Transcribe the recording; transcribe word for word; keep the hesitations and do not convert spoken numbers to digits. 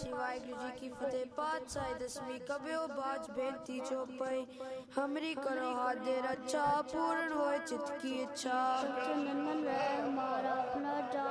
पातशाही वाहिगुरु जी की फतेह। पातशाही दसवीं कबियो बाज बेनती चौपाई, हमरी करो हाथ दे रक्षा, पूर्ण होए चित्त की इच्छा। सच्चे नंदन वह हमारा अपना जान,